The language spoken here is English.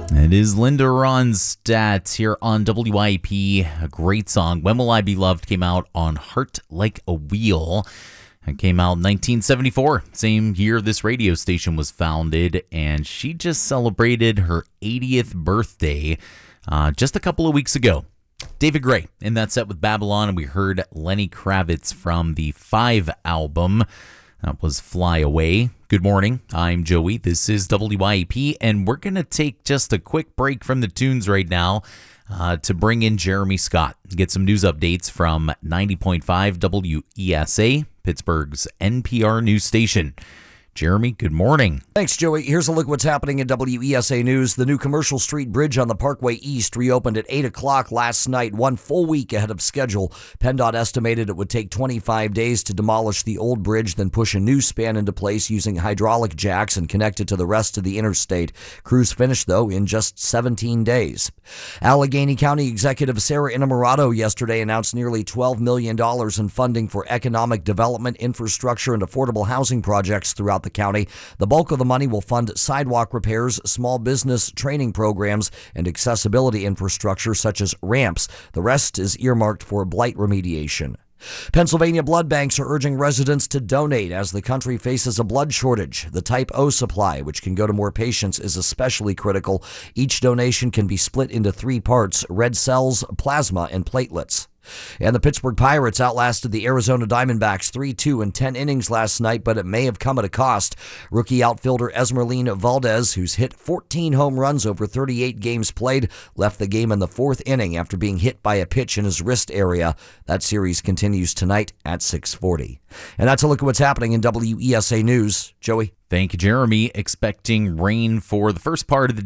It is Linda Ronstadt here on WIP. A great song. When Will I Be Loved came out on Heart Like a Wheel. It came out in 1974, same year this radio station was founded, and she just celebrated her 80th birthday just a couple of weeks ago. David Gray in that set with Babylon, and we heard Lenny Kravitz from the 5 album. That was Fly Away. Good morning. I'm Joey. This is WIP, and we're going to take just a quick break from the tunes right now to bring in Jeremy Scott, get some news updates from 90.5 WESA, Pittsburgh's NPR news station. Jeremy, good morning. Thanks, Joey. Here's a look at what's happening in WESA News. The new Commercial Street Bridge on the Parkway East reopened at 8 o'clock last night, 1 full week ahead of schedule. PennDOT estimated it would take 25 days to demolish the old bridge, then push a new span into place using hydraulic jacks and connect it to the rest of the interstate. Crews finished, though, in just 17 days. Allegheny County Executive Sarah Innamorato yesterday announced nearly $12 million in funding for economic development, infrastructure, and affordable housing projects throughout the county. The bulk of the money will fund sidewalk repairs, small business training programs, and accessibility infrastructure such as ramps. The rest is earmarked for blight remediation. Pennsylvania blood banks are urging residents to donate as the country faces a blood shortage. The type O supply, which can go to more patients, is especially critical. Each donation can be split into 3 parts: red cells, plasma, and platelets. And the Pittsburgh Pirates outlasted the Arizona Diamondbacks 3-2 in 10 innings last night, but it may have come at a cost. Rookie outfielder Esmeralyn Valdez, who's hit 14 home runs over 38 games played, left the game in the 4th inning after being hit by a pitch in his wrist area. That series continues tonight at 6:40. And that's a look at what's happening in WESA News. Joey? Thank you, Jeremy. Expecting rain for the first part of the day.